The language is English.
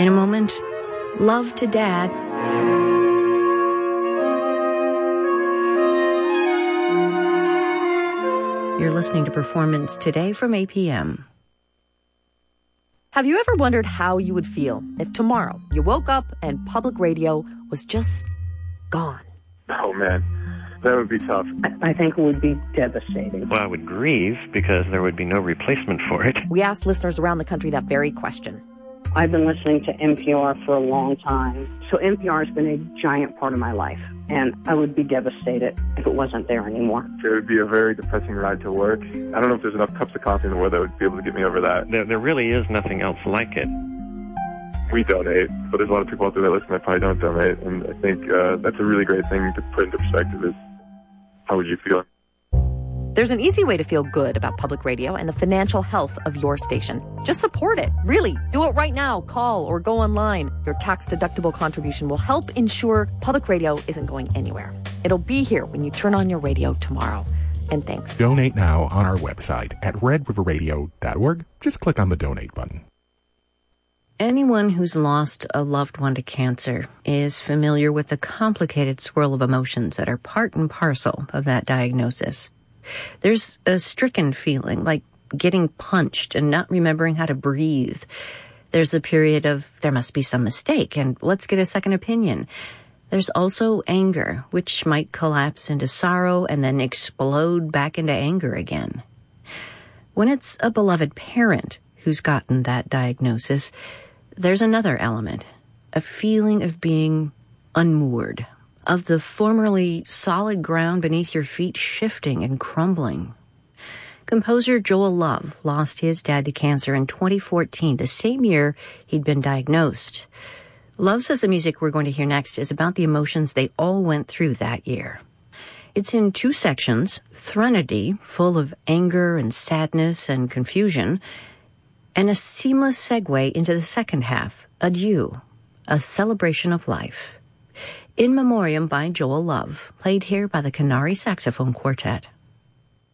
In a moment, love to Dad. You're listening to Performance Today from APM. Have you ever wondered how you would feel if tomorrow you woke up and public radio was just gone? Oh, man. That would be tough. I think it would be devastating. Well, I would grieve because there would be no replacement for it. We asked listeners around the country that very question. I've been listening to NPR for a long time, so NPR has been a giant part of my life, and I would be devastated if it wasn't there anymore. It would be a very depressing ride to work. I don't know if there's enough cups of coffee in the world that would be able to get me over that. There really is nothing else like it. We donate, but there's a lot of people out there that listen that probably don't donate, and I think that's a really great thing to put into perspective is how would you feel? There's an easy way to feel good about public radio and the financial health of your station. Just support it. Really, do it right now. Call or go online. Your tax-deductible contribution will help ensure public radio isn't going anywhere. It'll be here when you turn on your radio tomorrow. And thanks. Donate now on our website at redriverradio.org. Just click on the donate button. Anyone who's lost a loved one to cancer is familiar with the complicated swirl of emotions that are part and parcel of that diagnosis. There's a stricken feeling, like getting punched and not remembering how to breathe. There's a period of, there must be some mistake, and let's get a second opinion. There's also anger, which might collapse into sorrow and then explode back into anger again. When it's a beloved parent who's gotten that diagnosis, there's another element, a feeling of being unmoored, of the formerly solid ground beneath your feet shifting and crumbling. Composer Joel Love lost his dad to cancer in 2014, the same year he'd been diagnosed. Love says the music we're going to hear next is about the emotions they all went through that year. It's in two sections, Threnody, full of anger and sadness and confusion, and a seamless segue into the second half, Adieu, a celebration of life. In Memoriam by Joel Love, played here by the Canary Saxophone Quartet.